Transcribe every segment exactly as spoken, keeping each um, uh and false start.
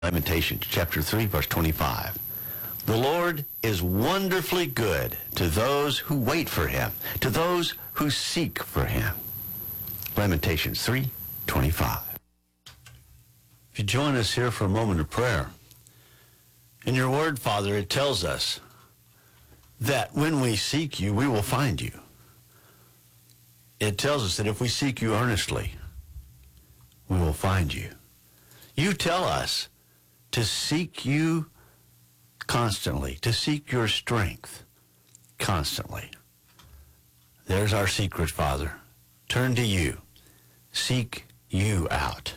Lamentations chapter three, verse twenty-five. The Lord is wonderfully good to those who wait for him, to those who seek for him. Lamentations three, twenty-five. If you join us here for a moment of prayer, in your word, Father, it tells us that when we seek you, we will find you. It tells us that if we seek you earnestly, we will find you. You tell us to seek you constantly, to seek your strength constantly. There's our secret, Father. Turn to you. Seek you out.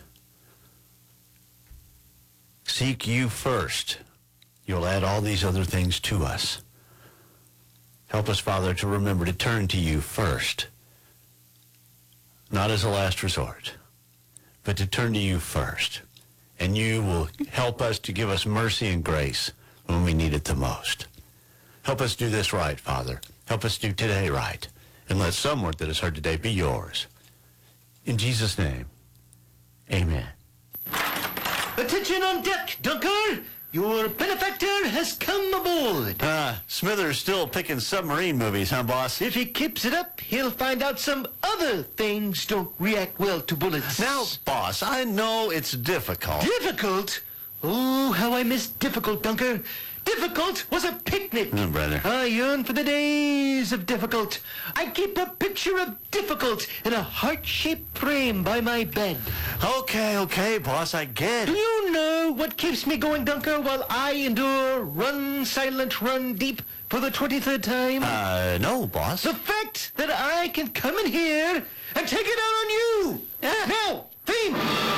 Seek you first. You'll add all these other things to us. Help us, Father, to remember to turn to you first, not as a last resort, but to turn to you first. And you will help us to give us mercy and grace when we need it the most. Help us do this right, Father. Help us do today right. And let some word that is heard today be yours. In Jesus' name, amen. Attention on deck, Dunker! Your benefactor has come aboard. Uh, Smithers still picking submarine movies, huh, boss? If he keeps it up, he'll find out some other things don't react well to bullets. Now, boss, I know it's difficult. Difficult? Oh, how I miss difficult, Dunker. Difficult was a picnic. Oh, brother. I yearn for the days of difficult. I keep a picture of difficult in a heart-shaped frame by my bed. Okay, okay, boss, I get Do it. you know what keeps me going, Dunker, while I endure Run Silent, Run Deep for the twenty-third time? Uh, no, boss. The fact that I can come in here and take it out on you. Yeah. Now, theme.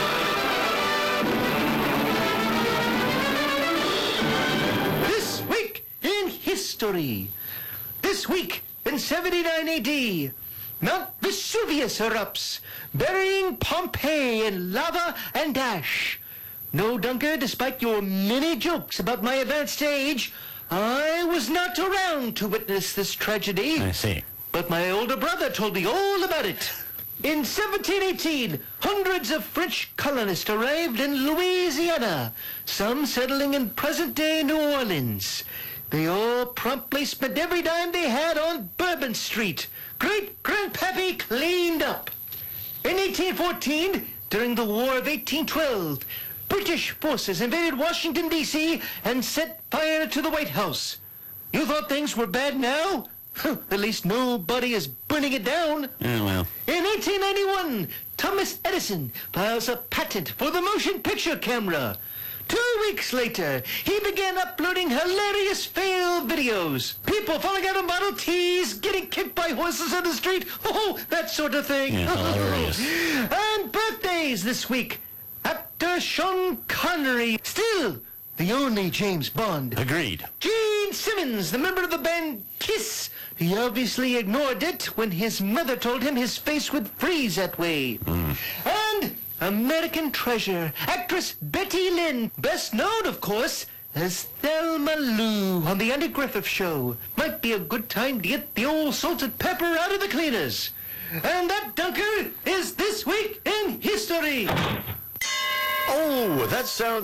This week in history. This week in seventy-nine A D, Mount Vesuvius erupts, burying Pompeii in lava and ash. No, Dunker, despite your many jokes about my advanced age, I was not around to witness this tragedy. I see. But my older brother told me all about it. In seventeen eighteen, hundreds of French colonists arrived in Louisiana, some settling in present-day New Orleans. They all promptly spent every dime they had on Bourbon Street. Great-grandpappy cleaned up. In eighteen fourteen, during the War of eighteen twelve, British forces invaded Washington, D C and set fire to the White House. You thought things were bad now? At least nobody is burning it down. Yeah, well. In eighteen ninety-one, Thomas Edison files a patent for the motion picture camera. Two weeks later, he began uploading hilarious fail videos. People falling out of Model Ts, getting kicked by horses on the street. Oh, that sort of thing. Yeah, hilarious. And birthdays this week. Actor Sean Connery, still the only James Bond. Agreed. Gene Simmons, the member of the band Kiss. He obviously ignored it when his mother told him his face would freeze that way. Mm. And American treasure, actress Betty Lynn, best known, of course, as Thelma Lou on the Andy Griffith Show. Might be a good time to get the old salted pepper out of the cleaners. And that, Dunker, is This Week in History. Oh, that sounds